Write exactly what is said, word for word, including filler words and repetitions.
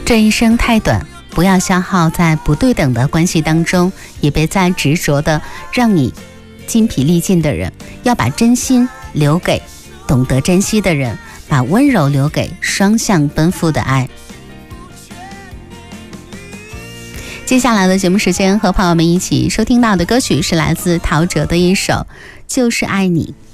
这一生太短，不要消耗在不对等的关系当中，也别再执着的让你筋疲力尽的人，要把真心留给懂得珍惜的人，把温柔留给双向奔赴的爱。接下来的节目时间，和朋友们一起收听到的歌曲是来自陶喆的一首《就是爱你》。